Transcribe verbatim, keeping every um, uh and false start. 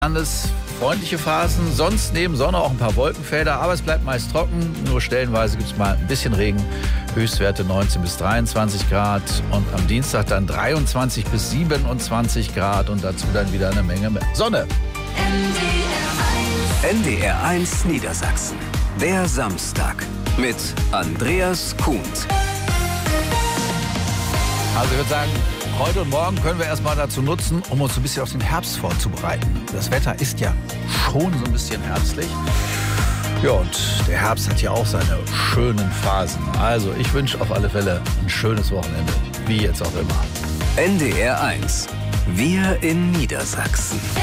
Landesfreundliche Phasen, sonst neben Sonne auch ein paar Wolkenfelder, aber es bleibt meist trocken, nur stellenweise gibt es mal ein bisschen Regen, Höchstwerte neunzehn bis dreiundzwanzig Grad und am Dienstag dann dreiundzwanzig bis siebenundzwanzig Grad und dazu dann wieder eine Menge Sonne. N D R eins Niedersachsen, der Samstag mit Andreas Kuhns. Also ich würde sagen, heute und morgen können wir erstmal dazu nutzen, um uns ein bisschen auf den Herbst vorzubereiten. Das Wetter ist ja schon so ein bisschen herbstlich. Ja, und der Herbst hat ja auch seine schönen Phasen. Also ich wünsche auf alle Fälle ein schönes Wochenende, wie jetzt auch immer. N D R eins, wir in Niedersachsen.